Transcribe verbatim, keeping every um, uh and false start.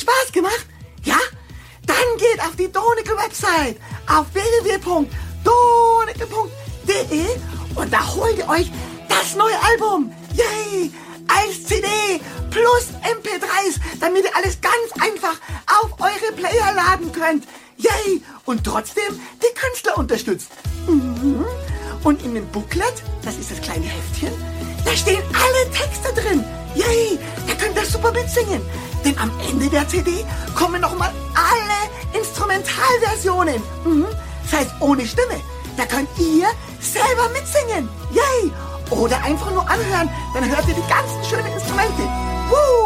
Spaß gemacht? Ja? Dann geht auf die Donegal-Website auf w w w punkt donegal punkt d e und da holt ihr euch das neue Album. Yay! Als C D plus M P dreis, damit ihr alles ganz einfach auf eure Player laden könnt. Yay! Und trotzdem die Künstler unterstützt. Mhm. Und in dem Booklet, das ist das kleine Heftchen, da stehen alle Texte drin. Yay! Da könnt ihr super mitsingen. Denn am Ende der C D kommen nochmal alle Instrumentalversionen. Mhm. Das heißt, ohne Stimme. Da könnt ihr selber mitsingen. Yay! Oder einfach nur anhören. Dann hört ihr die ganzen schönen Instrumente. Woo!